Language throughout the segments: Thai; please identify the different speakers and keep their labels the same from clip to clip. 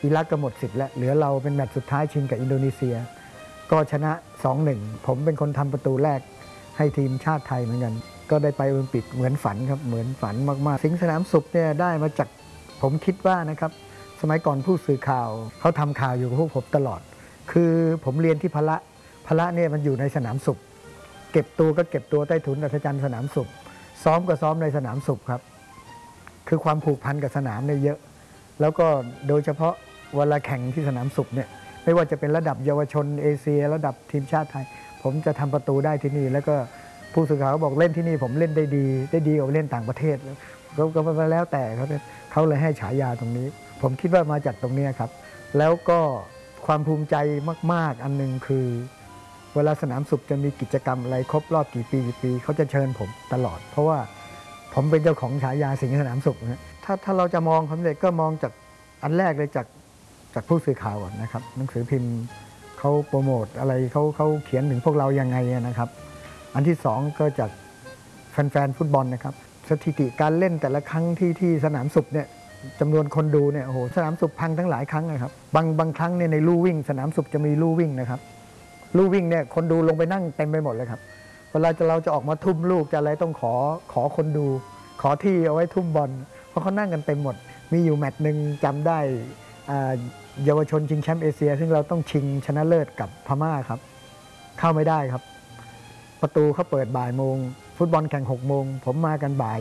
Speaker 1: อิรักก็หมดสิทธิ์แล้วเหลือเราเป็นแมตช์สุดท้ายชิงกับอินโดนีเซียก็ชนะ 2-1 ผมเป็นคนทำประตูแรกให้ทีมชาติไทยเหมือนกันก็ได้ไปโอลิมปิกเหมือนฝันครับเหมือนฝันมากๆสิงห์สนามสุขเนี่ยได้มาจากผมคิดว่านะครับสมัยก่อนผู้สื่อข่าวเขาทำข่าวอยู่กับพวกผมตลอดคือผมเรียนที่พละเนี่ยมันอยู่ในสนามสุขเก็บตัวก็เก็บตัวใต้ถุนอัศจรรย์สนามสุขซ้อมก็ซ้อมในสนามสุขครับคือความผูกพันกับสนามเนี่ยเยอะแล้วก็โดยเฉพาะเวลาแข่งที่สนามสุขเนี่ยไม่ว่าจะเป็นระดับเยาวชนเอเชียระดับทีมชาติไทยผมจะทำประตูได้ที่นี่แล้วก็ผู้สื่อข่าวบอกเล่นที่นี่ผมเล่นได้ดีกว่าเล่นต่างประเทศก็มาแล้วแต่เขาเลยให้ฉายาตรงนี้ผมคิดว่ามาจากตรงนี้ครับแล้วก็ความภูมิใจมากๆอันนึงคือเวลาสนามสุขจะมีกิจกรรมอะไรครบรอบกี่ปีเขาจะเชิญผมตลอดเพราะว่าผมเป็นเจ้าของฉายาสิงห์สนามสุขนะถ้าเราจะมองความสำเร็จก็มองจากอันแรกเลยจากผู้สื่อข่าวก่อนนะครับหนังสือพิมพ์เขาโปรโมทอะไรเขาเขียนถึงพวกเรายังไงนะครับอันที่สองก็จากแฟนฟุตบอลนะครับสถิติการเล่นแต่ละครั้งที่สนามสุขเนี่ยจำนวนคนดูเนี่ยโอ้โหสนามสุขพังทั้งหลายครั้งนะครับบางครั้งเนี่ยในลู่วิ่งสนามสุขจะมีลู่วิ่งนะครับลู่วิ่งเนี่ยคนดูลงไปนั่งเต็มไปหมดเลยครับเวลาเราจะออกมาทุ่มลูกจะอะไรต้องขอคนดูขอที่เอาไว้ทุ่มบอลเพราะเขานั่งกันเต็มหมดมีอยู่แมตช์หนึ่งจำได้เยาวชนชิงแชมป์เอเชียซึ่งเราต้องชิงชนะเลิศกับพม่าครับเข้าไม่ได้ครับประตูเขาเปิดบ่ายโมงฟุตบอลแข่ง6 โมงผมมากันบ่าย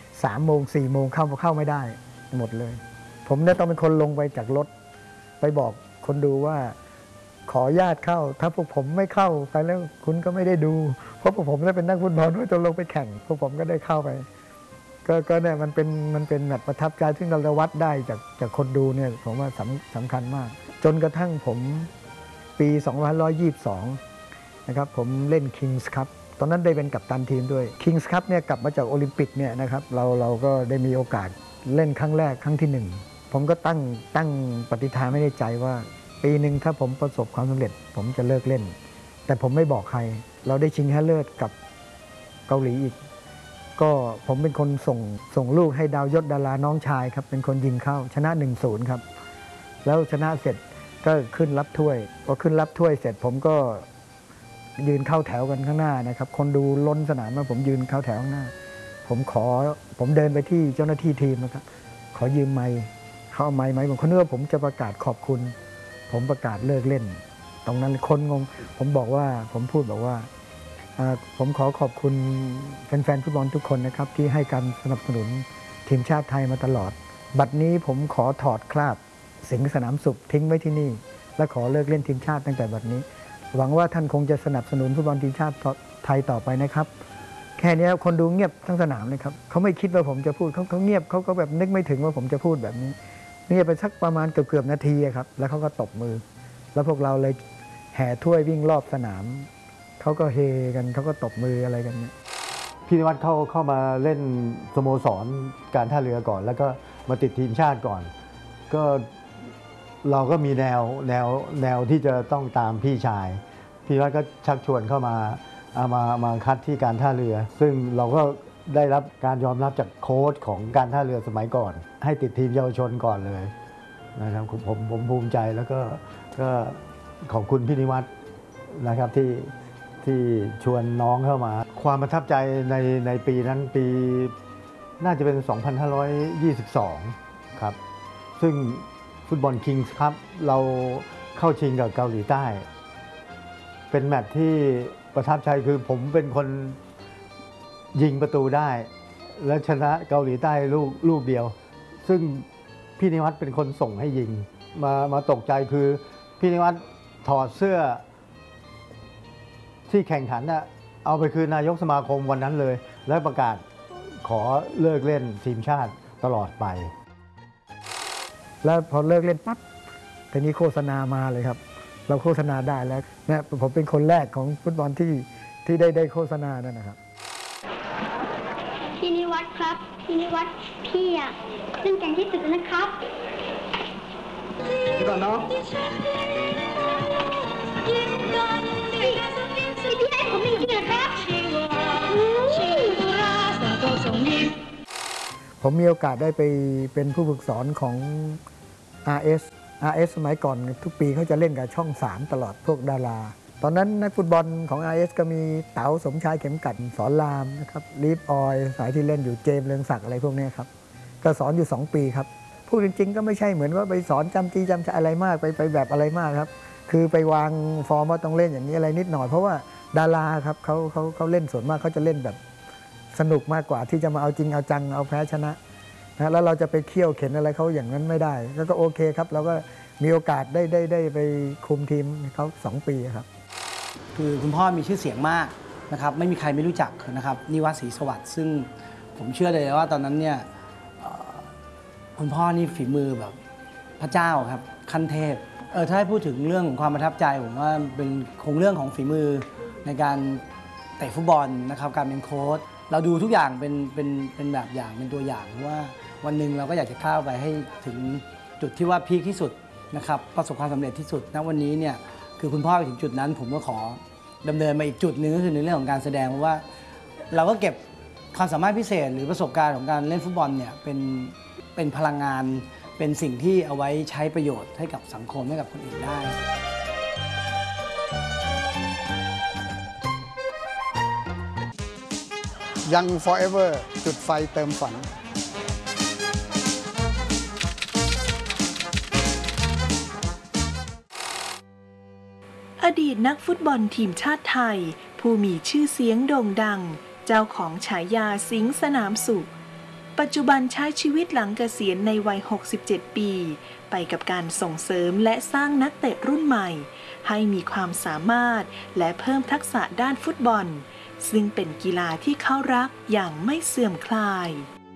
Speaker 1: 3 โมง 4 โมงเข้าไม่ได้หมดเลยผมเนี่ยต้องเป็นคนลงไปจากรถไปบอกคนดูว่าขอญาตเข้าถ้าพวกผมไม่เข้าไปแล้วคุณก็ไม่ได้ดูเพราะพวกผมได้เป็นนักฟุตบอลด้วยต้องลงไปแข่งพวกผมก็ได้เข้าไปก็เนี่ยมันเป็นแมตช์ประทับใจซึ่งเราวัดได้จากคนดูเนี่ยผมว่าสำคัญมากจนกระทั่งผมปี2522นะครับผมเล่น Kings Cup ตอนนั้นได้เป็นกัปตันทีมด้วย Kings Cup เนี่ยกลับมาจากโอลิมปิกเนี่ยนะครับเราก็ได้มีโอกาสเล่นครั้งแรกครั้งที่1ผมก็ตั้งปฏิฐานไว้ในใจว่าปีหนึ่งถ้าผมประสบความสำเร็จผมจะเลิกเล่นแต่ผมไม่บอกใครเราได้ชิงชนะเลิศกับเกาหลีอีกก็ผมเป็นคนส่งลูกให้ดาวยศดาราน้องชายครับเป็นคนยิงเข้าชนะ 1-0 ครับแล้วชนะเสร็จก็ขึ้นรับถ้วยพอขึ้นรับถ้วยเสร็จผมก็ยืนเข้าแถวกันข้างหน้านะครับคนดูล้นสนามมาผมยืนเข้าแถวข้างหน้าผมเดินไปที่เจ้าหน้าที่ทีมนะครับขอยืมไมค์เขาเอาไมค์ผมเขาเนื้อผมจะประกาศขอบคุณผมประกาศเลิกเล่นตรงนั้นคนงงผมพูดบอกว่าผมขอขอบคุณแฟนฟุตบอลทุกคนนะครับที่ให้การสนับสนุนทีมชาติไทยมาตลอดบัดนี้ผมขอถอดคราบสิงห์สนามสุขทิ้งไว้ที่นี่และขอเลิกเล่นทีมชาติตั้งแต่บัดนี้หวังว่าท่านคงจะสนับสนุนฟุตบอลทีมชาติไทยต่อไปนะครับแค่นี้คนดูเงียบทั้งสนามเลยครับเขาไม่คิดว่าผมจะพูดเขาเงียบเขาก็แบบนึกไม่ถึงว่าผมจะพูดแบบนี้เงียบไปสักประมาณเกือบนาทีครับแล้วเขาก็ตบมือแล้วพวกเราเลยแห่ถ้วยวิ่งรอบสนามเขาก็เฮกันเขาก็ตบมืออะไรกันเนี่ย
Speaker 2: พี่นิวัฒน์เข้ามาเล่นสโมสรการท่าเรือก่อนแล้วก็มาติดทีมชาติก่อนก็เราก็มีแนวที่จะต้องตามพี่ชายพี่นิวัฒน์ก็ชักชวนเข้ามาคัดที่การท่าเรือซึ่งเราก็ได้รับการยอมรับจากโค้ชของการท่าเรือสมัยก่อนให้ติดทีมเยาวชนก่อนเลยนะครับผมภูมิใจแล้วก็ขอบคุณพี่นิวัฒน์นะครับที่ชวนน้องเข้ามาความประทับใจในปีนั้นปีน่าจะเป็น 2522 ครับซึ่งฟุตบอลคิงส์ครับเราเข้าชิงกับเกาหลีใต้เป็นแมตช์ที่ประทับใจคือผมเป็นคนยิงประตูได้และชนะเกาหลีใต้ลูกเดียวซึ่งพี่นิวัฒน์เป็นคนส่งให้ยิงมาตกใจคือพี่นิวัฒน์ถอดเสื้อที่แข่งขันน่ะเอาไปคืนนายกสมาคมวันนั้นเลยแล้วประกาศขอเลิกเล่นทีมชาติตลอดไป
Speaker 1: แล้วพอเลิกเล่นปั๊บทีนี้โฆษณามาเลยครับเราโฆษณาได้แล้วเนี่ยผมเป็นคนแรกของฟุตบอลที่ได้โฆษณานั่นนะครับ
Speaker 3: พี่นิวัฒน์ครับพี่นิวัฒน์พี่อะเล่นเก่งที่สุดนะครับ
Speaker 1: ก่อนเนาะ
Speaker 3: พี่ให้ผมจริงๆเหรอครับ
Speaker 1: ผมมีโอกาสได้ไปเป็นผู้ฝึกสอนของ RS RS สมัยก่อนทุกปีเขาจะเล่นกับช่อง 3 ตลอดพวกดาราตอนนั้นนักฟุตบอลของ RS ก็มีเต๋าสมชายเข็มกัดสอนรามนะครับลีฟออยสายที่เล่นอยู่เจมส์เรืองศักดิ์อะไรพวกนี้ครับก็สอนอยู่2 ปีครับพูดจริงๆก็ไม่ใช่เหมือนว่าไปสอนจำจีจำจะอะไรมากไปแบบอะไรมากครับคือไปวางฟอร์มว่าต้องเล่นอย่างนี้อะไรนิดหน่อยเพราะว่าดาราครับเขาเล่นส่วนมากเขาจะเล่นแบบสนุกมากกว่าที่จะมาเอาจริงเอาจังเอาแพ้ชนะนะแล้วเราจะไปเคี่ยวเข็นอะไรเขาอย่างนั้นไม่ได้ก็โอเคครับเราก็มีโอกาสได้ไปคุมทีมเขา2 ปีครับ
Speaker 4: คือคุณพ่อมีชื่อเสียงมากนะครับไม่มีใครไม่รู้จักนะครับนิวัฒน์ศรีสวัสดิ์ซึ่งผมเชื่อเลยว่าตอนนั้นเนี่ยคุณพ่อนี่ฝีมือแบบพระเจ้าครับขั้นเทพถ้าให้พูดถึงเรื่องของความประทับใจผมว่าเป็นคงเรื่องของฝีมือในการเตะฟุตบอลนะครับการเป็นโค้ชเราดูทุกอย่างเป็นแบบอย่างเป็นตัวอย่างว่าวันหนึ่งเราก็อยากจะก้าวไปให้ถึงจุดที่ว่าพีคที่สุดนะครับประสบความสำเร็จที่สุดณวันนี้เนี่ยคือคุณพ่อไปถึงจุดนั้นผมก็ขอดำเนินมาอีกจุดหนึ่งก็คือในเรื่องของการแสดงเพราะว่าเราก็เก็บความสามารถพิเศษหรือประสบการณ์ของการเล่นฟุตบอลเนี่ยเป็นพลังงานเป็นสิ่งที่เอาไว้ใช้ประโยชน์ให้กับสังคมให้กับคนอื่นได้
Speaker 5: Young Forever จุดไฟเติมฝัน
Speaker 6: อดีตนักฟุตบอลทีมชาติไทยผู้มีชื่อเสียงโด่งดังเจ้าของฉายาสิงห์สนามสุขปัจจุบันใช้ชีวิตหลังเกษียณในวัย 67 ปีไปกับการส่งเสริมและสร้างนักเตะรุ่นใหม่ให้มีความสามารถและเพิ่มทักษะด้านฟุตบอลซึ่งเป็นกีฬาที่เขารักอย่างไม่เสื่อมคลาย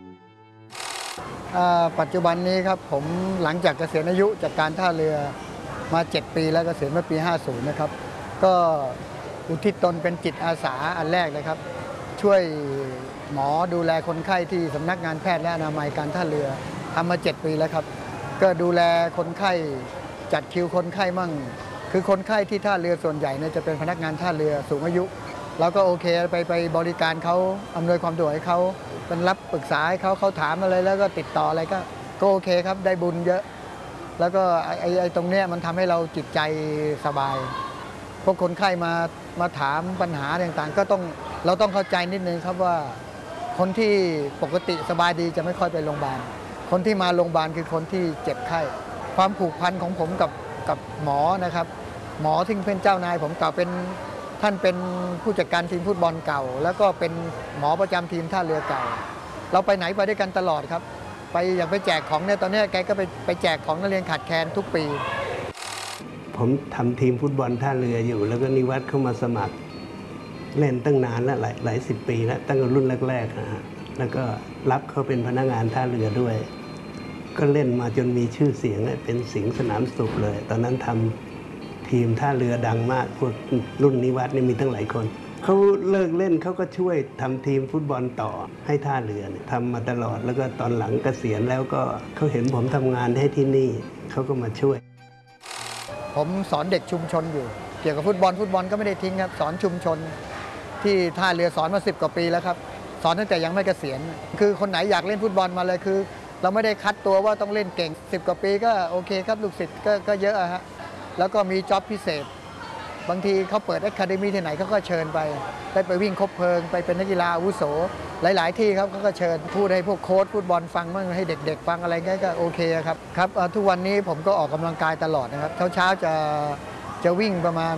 Speaker 1: ปัจจุบันนี้ครับผมหลังจากเกษียณอายุจากการท่าเรือมา7 ปีแล้วเกษียณเมื่อปี 50 นะครับก็อุทิศตนเป็นจิตอาสาอันแรกเลยครับช่วยหมอดูแลคนไข้ที่สำนักงานแพทย์และอนามัยการท่าเรือทำมา7 ปีแล้วครับก็ดูแลคนไข้จัดคิวคนไข้มั่งคือคนไข้ที่ท่าเรือส่วนใหญ่เนี่ยจะเป็นพนักงานท่าเรือสูงอายุเราก็โอเคไปบริการเขาอำนวยความสะดวกให้เขาเป็นรับปรึกษาให้เขาถามอะไรแล้วก็ติดต่ออะไรก็โอเคครับได้บุญเยอะแล้วก็ไอ้ตรงเนี้ยมันทำให้เราจิตใจสบายพวกคนไข้มาถามปัญหาต่างๆก็เราต้องเข้าใจนิดนึงครับว่าคนที่ปกติสบายดีจะไม่ค่อยไปโรงพยาบาลคนที่มาโรงพยาบาลคือคนที่เจ็บไข้ความผูกพันของผมกับหมอนะครับหมอที่เป็นเจ้านายผมเก่าเป็นท่านเป็นผู้จัดการทีมฟุตบอลเก่าแล้วก็เป็นหมอประจำทีมท่าเรือเก่าเราไปไหนไปด้วยกันตลอดครับไปอย่างไปแจกของเนี่ยตอนนี้แกก็ไปแจกของนักเรียนขาดแคลนทุกปี
Speaker 7: ผมทำทีมฟุตบอลท่าเรืออยู่แล้วก็นิวัฒน์เข้ามาสมัครเล่นตั้งนานแล้วหลาย10 ปีแล้วตั้งแต่รุ่นแรกๆนะฮะแล้วก็รับเขาเป็นพนักงานท่าเรือด้วยก็เล่นมาจนมีชื่อเสียงเป็นสิงห์สนามสุขเลยตอนนั้นทำทีมท่าเรือดังมากพวกรุ่นนิวัฒน์นี่มีตั้งหลายคนเขาเลิกเล่นเขาก็ช่วยทำทีมฟุตบอลต่อให้ท่าเรือเนี่ยทำมาตลอดแล้วก็ตอนหลังเกษียณแล้วก็เขาเห็นผมทำงานให้ที่นี่เขาก็มาช่วย
Speaker 1: ผมสอนเด็กชุมชนอยู่เกี่ยวกับฟุตบอลก็ไม่ได้ทิ้งครับสอนชุมชนที่ท่าเรือสอนมา10 กว่าปีแล้วครับสอนตั้งแต่ยังไม่เกษียณคือคนไหนอยากเล่นฟุตบอลมาเลยคือเราไม่ได้คัดตัวว่าต้องเล่นเก่ง10 กว่าปีก็โอเคครับลูกศิษย์ก็เยอะฮะแล้วก็มีจ็อบพิเศษบางทีเขาเปิดอะคาเดมี่ที่ไหนเขาก็เชิญไปได้ไปวิ่งคบเพลิงไปเป็นนักกีฬาอาวุโสหลายๆที่ครับเขาก็เชิญพูดให้พวกโค้ชฟุตบอลฟังบ้างให้เด็กๆฟังอะไรก็โอเคครับทุกวันนี้ผมก็ออกกำลังกายตลอดนะครับเช้าจะวิ่งประมาณ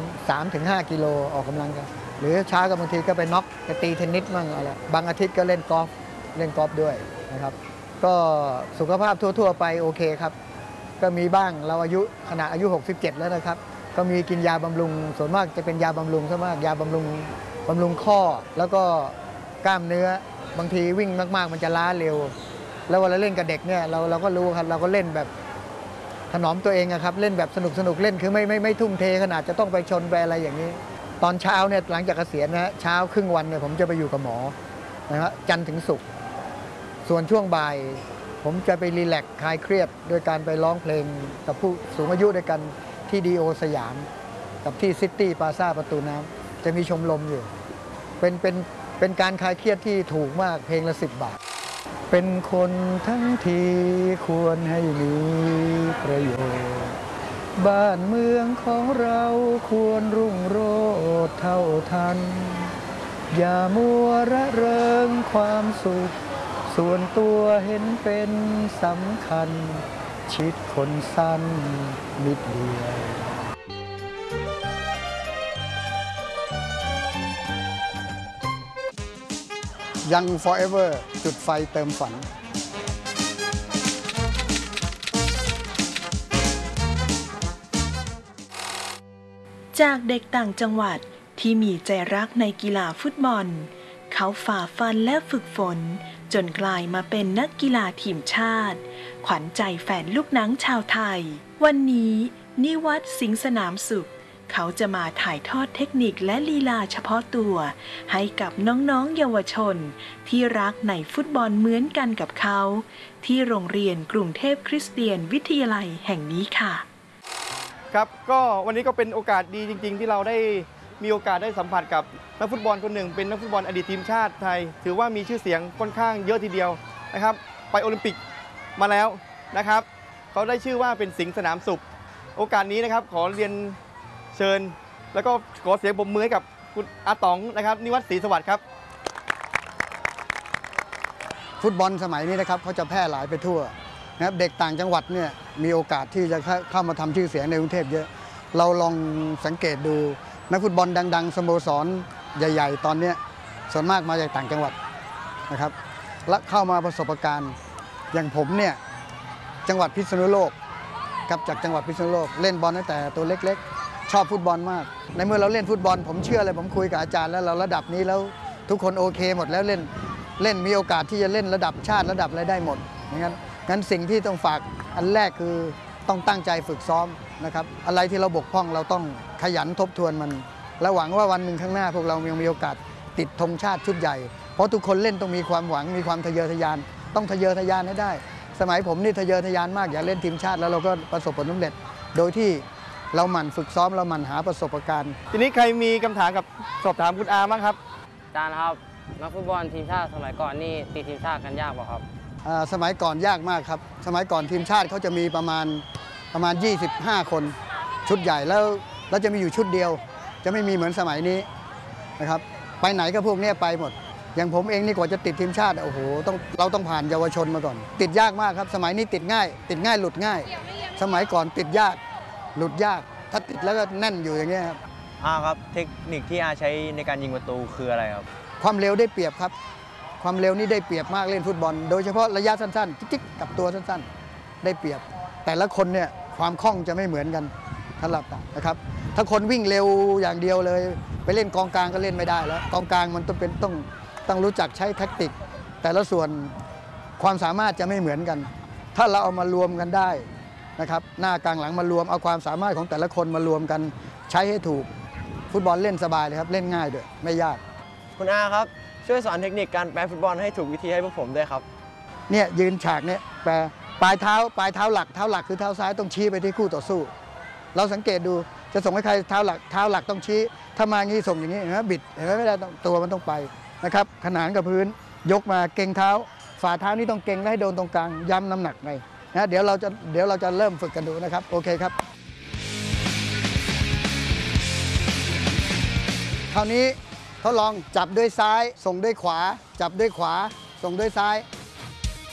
Speaker 1: 3-5 กิโลออกกำลังกายหรือเช้าก็บางทีก็ไปน็อกไปตีเทนนิสบ้างอะไรบางอาทิตย์ก็เล่นกอล์ฟด้วยนะครับก็สุขภาพทั่วๆไปโอเคครับก็มีบ้างเราขณะอายุ67แล้วนะครับก็มีกินยาบำรุงส่วนมากจะเป็นยาบำรุงซะมากยาบำรุงข้อแล้วก็กล้ามเนื้อบางทีวิ่งมากๆมันจะล้าเร็วแล้วเวลาเล่นกับเด็กเนี่ยเราก็รู้ครับเราก็เล่นแบบถนอมตัวเองครับเล่นแบบสนุกเล่นคือไม่ทุ่มเทขนาดจะต้องไปชนไปอะไรอย่างนี้ตอนเช้าเนี่ยหลังจากเกษียณนะเช้าครึ่งวันเนี่ยผมจะไปอยู่กับหมอนะครับจันทร์ถึงศุกร์ส่วนช่วงบ่ายผมจะไปรีแลกซ์คลายเครียดโดยการไปร้องเพลงกับผู้สูงอายุด้วยกันที่ดีโอสยามกับที่ซิตี้พลาซ่าประตูน้ำจะมีชมรมอยู่เป็นการคลายเครียดที่ถูกมากเพลงละ10 บาทเป็นคนทั้งทีควรให้มีประโยชน์บ้านเมืองของเราควรรุ่งโรจน์เท่าทัน อย่ามัวระเริงความสุข ส่วนตัวเห็นเป็นสำคัญ ชิดคนสั้นนิดเดียว
Speaker 5: ยัง forever จุดไฟเติมฝัน
Speaker 6: จากเด็กต่างจังหวัดที่มีใจรักในกีฬาฟุตบอล เขาฝ่าฟันและฝึกฝนจนกลายมาเป็นนักกีฬาทีมชาติ ขวัญใจแฟนลูกหนังชาวไทย วันนี้นิวัฒน์ สิงห์สนามสุข เขาจะมาถ่ายทอดเทคนิคและลีลาเฉพาะตัวให้กับน้องๆเยาวชนที่รักในฟุตบอลเหมือนกันกับเขาที่โรงเรียนกรุงเทพคริสเตียนวิทยาลัยแห่งนี้ค่ะ
Speaker 8: ครับก็วันนี้ก็เป็นโอกาสดีจริงๆที่เราได้มีโอกาสได้สัมผัสกับนักฟุตบอลคนหนึ่งเป็นนักฟุตบอลอดีตทีมชาติไทยถือว่ามีชื่อเสียงค่อนข้างเยอะทีเดียวนะครับไปโอลิมปิกมาแล้วนะครับเขาได้ชื่อว่าเป็นสิงห์สนามสุขโอกาสนี้นะครับขอเรียนเชิญแล้วก็ขอเสียงปรบมือให้กับคุณอาต๋องนะครับนิวัฒน์ศรีสวัสดิ์ครับ
Speaker 5: ฟุตบอลสมัยนี้นะครับเขาจะแพร่หลายไปทั่วนะครับเด็กต่างจังหวัดเนี่ยมีโอกาสที่จะเข้ามาทำชื่อเสียงในกรุงเทพเยอะเราลองสังเกตดูนักฟุตบอลดังๆสโมสรใหญ่ๆตอนนี้ส่วนมากมาจากต่างจังหวัดนะครับและเข้ามาประสบการณ์อย่างผมเนี่ยจังหวัดพิษณุโลกกับจากจังหวัดพิษณุโลกเล่นบอลตั้งแต่ตัวเล็กๆชอบฟุตบอลมากในเมื่อเราเล่นฟุตบอลผมเชื่อเลยผมคุยกับอาจารย์แล้วเราระดับนี้แล้วทุกคนโอเคหมดแล้วเล่นมีโอกาสที่จะเล่นระดับชาติระดับอะไรได้หมดงั้นสิ่งที่ต้องฝากอันแรกคือต้องตั้งใจฝึกซ้อมนะครับอะไรที่เราบกพร่องเราต้องขยันทบทวนมันและหวังว่าวันหนึ่งข้างหน้าพวกเรายังมีโอกาสติดธงชาติชุดใหญ่เพราะทุกคนเล่นต้องมีความหวังมีความทะเยอทะยานต้องทะเยอทะยานให้ได้สมัยผมนี่ทะเยอทะยานมากอยากเล่นทีมชาติแล้วเราก็ประสบผลสำเร็จโดยที่เราหมั่นฝึกซ้อมเราหมั่นหาประสบการณ์
Speaker 8: ทีนี้ใครมีคำถามกับสอบถามคุณอาบ้างครับ
Speaker 9: อาจารย์ครับนักฟุตบอลทีมชาติสมัยก่อนนี่ติดทีมชาติกันยากเปล่าครับ
Speaker 5: สมัยก่อนยากมากครับสมัยก่อนทีมชาติเขาจะมีประมาณ25 คนชุดใหญ่แล้วจะมีอยู่ชุดเดียวจะไม่มีเหมือนสมัยนี้นะครับไปไหนก็พวกนี้ไปหมดอย่างผมเองนี่กว่าจะติดทีมชาติโอ้โหเราต้องผ่านเยาวชนมาก่อนติดยากมากครับสมัยนี้ติดง่ายหลุดง่ายสมัยก่อนติดยากหลุดยากถ้าติดแล้วก็แน่นอยู่อย่างเงี้ยครับ
Speaker 10: ครับเทคนิคที่อาใช้ในการยิงประตูคืออะไรครับ
Speaker 5: ความเร็วได้เปรียบครับความเร็วนี่ได้เปรียบมากเล่นฟุตบอลโดยเฉพาะระยะสั้นๆจิ๊กๆกับตัวสั้นๆได้เปรียบแต่ละคนเนี่ยความคล่องจะไม่เหมือนกันสำหรับนะครับถ้าคนวิ่งเร็วอย่างเดียวเลยไปเล่นกองกลางก็เล่นไม่ได้แล้วกองกลางมันต้องรู้จักใช้แท็กติกแต่ละส่วนความสามารถจะไม่เหมือนกันถ้าเราเอามารวมกันได้นะครับหน้ากลางหลังมารวมเอาความสามารถของแต่ละคนมารวมกันใช้ให้ถูกฟุตบอลเล่นสบายเลยครับเล่นง่ายด้วยไม่ยาก
Speaker 10: คุณอาครับช่วยสอนเทคนิคการแปรฟุตบอลให้ถูกวิธีให้พวกผมด้วยครับ
Speaker 5: เนี่ยยืนฉากเนี่ยแปรปลายเท้าหลักคือเท้าซ้ายต้องชี้ไปที่คู่ต่อสู้เราสังเกตดูจะส่งให้ใครเท้าหลักต้องชี้ถ้ามางี้ส่งอย่างนี้เห็นไหมบิดเห็นไหมไม่ได้ตัวมันต้องไปนะครับขนานกับพื้นยกมาเก่งเท้าฝ่าเท้านี่ต้องเก่งและให้โดนตรงกลางย้ำน้ำหนักไงนะเดี๋ยวเราจะเริ่มฝึกกันดูนะครับโอเคครับคราวนี้ทดลองจับด้วยซ้ายส่งด้วยขวาจับด้วยขวาส่งด้วยซ้าย